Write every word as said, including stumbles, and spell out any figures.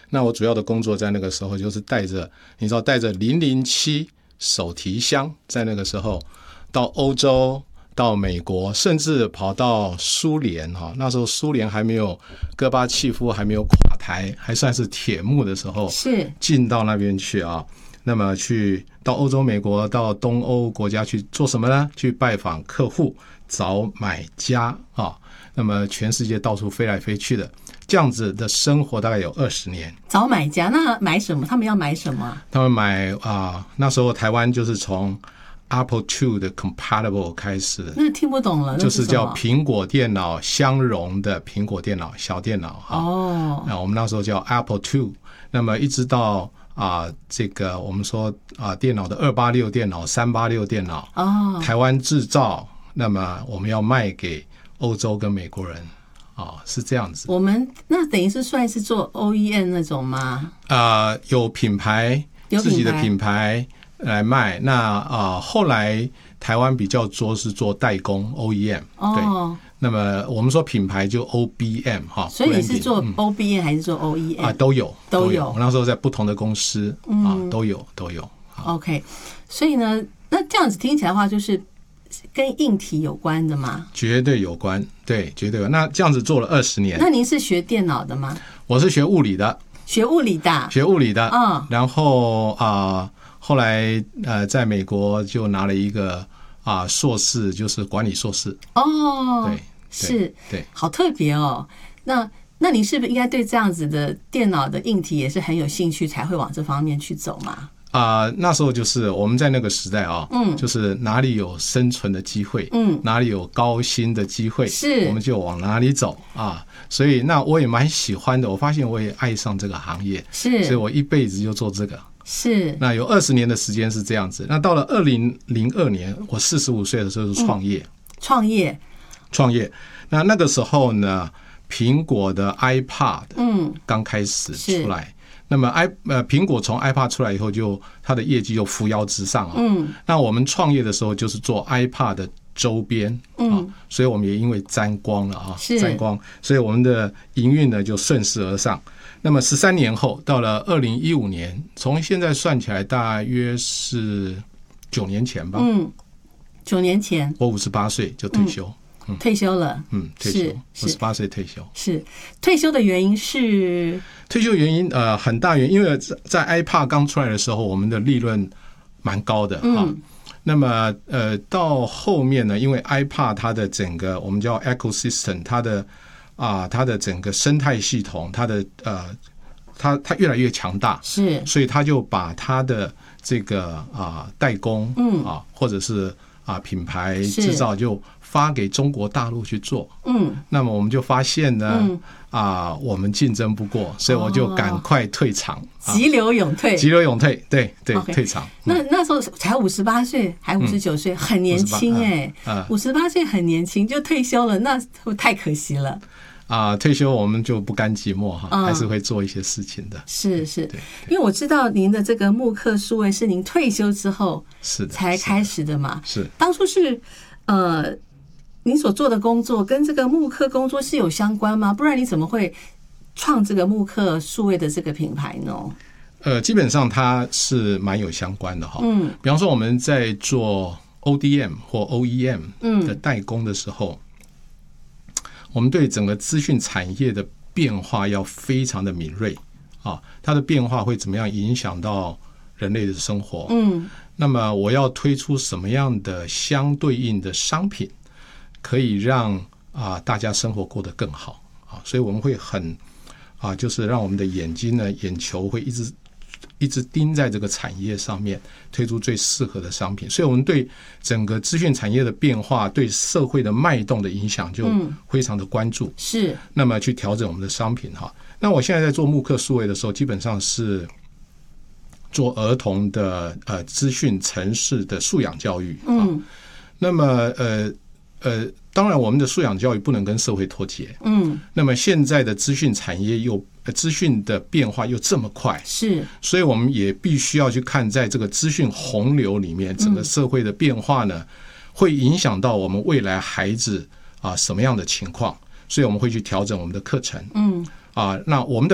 那我主要的工作在那个时候就是带着，你知道带着零零七手提箱，在那个时候到欧洲、到美国，甚至跑到苏联哈。那时候苏联还没有戈巴契夫还没有垮台，还算是铁幕的时候， 是进到那边去啊。那么去到欧洲、美国、到东欧国家去做什么呢？去拜访客户、找买家啊。那么全世界到处飞来飞去的。这样子的生活大概有二十年。 找买家，那买什么？他们要买什么？ 他们买啊、呃，那时候台湾就是从 Apple 二 的 Compatible 开始， 那听不懂了， 就是叫苹果电脑相容的苹果电脑小电脑哈。 哦， 那我们那时候叫 Apple 二，那么一直到啊、呃，这个我们说啊、呃，电脑的二八六电脑、三八六电脑， 哦，台湾制造，那么我们要卖给欧洲跟美国人。哦，是这样子。 我们那等于是算是做 O E M 那种吗？ 啊、呃，有品牌，自己的品牌来卖。那啊、呃，后来台湾比较多是做代工 O E M， 哦，对。 那么我们说品牌就 O B M 哈。 所以你是做 O B M 还是做 O E M？ 啊，都有， 都有。 我那时候在不同的公司啊，都有，都有。 OK， 所以呢，那这样子听起来的话，就是跟硬体有关的吗？ 绝对有关，对，绝对有。那这样子做了二十年。 那您是学电脑的吗？ 我是学物理的。 学物理的， 学物理的。 嗯， 然后啊、呃，后来呃，在美国就拿了一个啊、呃、硕士，就是管理硕士。 哦， 对， 是， 对， 好特别哦。那那您是不是应该对这样子的电脑的硬体也是很有兴趣，才会往这方面去走嘛？ 啊、呃，那时候就是我们在那个时代啊，嗯，就是哪里有生存的机会，嗯，哪里有高薪的机会， 是， 我们就往哪里走啊。所以那我也蛮喜欢的，我发现我也爱上这个行业， 是， 所以我一辈子就做这个。 是， 那有二十年的时间是这样子。那到了二零零二年，我四十五岁的时候是创业， 创、嗯、业， 创业。那那个时候呢，苹果的 iPad 嗯刚开始出来。那么 i 呃苹果从 iPad 出来以后就，就它的业绩就扶摇直上啊。嗯，那我们创业的时候就是做 iPad 的周边，嗯、啊，所以我们也因为沾光了啊，沾光，所以我们的营运呢就顺势而上。那么十三年后，到了二零一五年，从现在算起来大约是九年前吧。 嗯，九年前， 我五十八岁就退休。嗯嗯、退休了， 嗯，退休，五十八岁退休。 是退休的原因是退休原因呃很大原因，因为在 iPad 刚出来的时候，我们的利润蛮高的啊。嗯、那么呃到后面呢，因为 iPad 它的整个我们叫 ecosystem， 它的啊、呃、它的整个生态系统，它的呃它它越来越强大， 是， 所以它就把它的这个啊、呃、代工，嗯啊或者是啊、呃、品牌制造就发给中国大陆去做，嗯，那么我们就发现呢，嗯、啊，我们竞争不过，所以我就赶快退场， 哦啊、急流勇退， 急流勇退，对对， okay, 退场。 那那时候才五十八岁，还五十九岁，很年轻哎、欸，五十八岁很年轻就退休了，那太可惜了。 啊，退休我们就不甘寂寞哈，嗯、还是会做一些事情的。 是是，因为我知道您的这个慕课数位是您退休之后是才开始的嘛， 是当初是呃。您所做的工作跟这个慕课工作是有相关吗？不然你怎么会创这个慕课数位的这个品牌呢？ 呃，基本上它是蛮有相关的哈。嗯，比方说我们在做 O D M 或 O E M 的代工的时候，嗯、我们对整个资讯产业的变化要非常的敏锐啊，它的变化会怎么样影响到人类的生活？嗯，那么我要推出什么样的相对应的商品？可以让啊、呃、大家生活过得更好啊，所以我们会很啊，就是让我们的眼睛呢，眼球会一直一直盯在这个产业上面，推出最适合的商品。所以我们对整个资讯产业的变化，对社会的脉动的影响就非常的关注。嗯、是，那么去调整我们的商品哈。那我现在在做慕课数位的时候，基本上是做儿童的呃资讯城市的素养教育啊。嗯、那么呃。呃，当然，我们的素养教育不能跟社会脱节。嗯，那么现在的资讯产业又资讯的变化又这么快，是，所以我们也必须要去看，在这个资讯洪流里面，整个社会的变化呢，会影响到我们未来孩子啊什么样的情况，所以我们会去调整我们的课程。嗯，啊，那我们的